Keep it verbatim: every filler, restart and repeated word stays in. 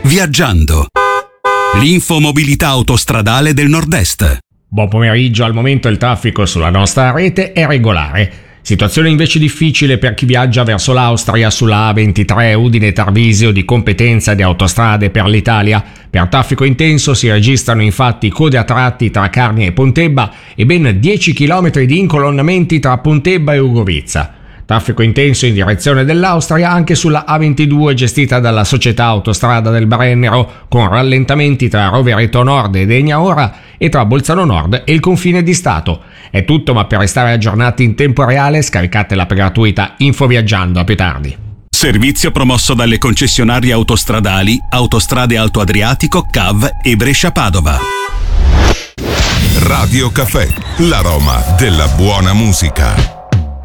Viaggiando. L'infomobilità autostradale del Nord-Est. Buon pomeriggio, al momento il traffico sulla nostra rete è regolare. Situazione invece difficile per chi viaggia verso l'Austria sulla A ventitré Udine-Tarvisio di competenza di Autostrade per l'Italia. Per traffico intenso si registrano infatti code a tratti tra Carnia e Pontebba e ben dieci chilometri di incolonnamenti tra Pontebba e Ugovizza. Traffico intenso in direzione dell'Austria anche sulla A ventidue gestita dalla società Autostrada del Brennero, con rallentamenti tra Rovereto Nord e Degna Ora e tra Bolzano Nord e il confine di Stato. È tutto, ma per restare aggiornati in tempo reale scaricate l'app gratuita Info Viaggiando. A più tardi. Servizio promosso dalle concessionarie autostradali Autostrade Alto Adriatico, C A V e Brescia Padova. Radio Caffè, l'aroma della buona musica.